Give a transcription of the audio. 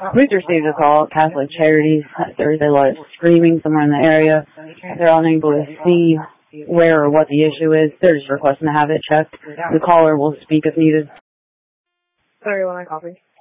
Police received a call at Catholic Charities Thursday night screaming somewhere in the area. They're unable to see where or what the issue is. They're just requesting to have it checked. The caller will speak if needed. Sorry, want my coffee?